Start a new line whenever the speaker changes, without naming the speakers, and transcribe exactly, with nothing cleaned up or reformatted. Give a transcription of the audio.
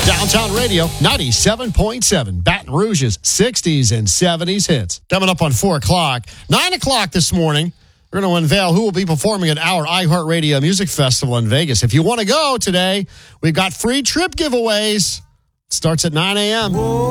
Downtown Radio, ninety-seven point seven. Baton Rouge's sixties and seventies hits. Coming up on four o'clock. nine o'clock this morning, we're going to unveil who will be performing at our iHeartRadio Music Festival in Vegas. If you want to go today, we've got free trip giveaways. Starts at nine a.m.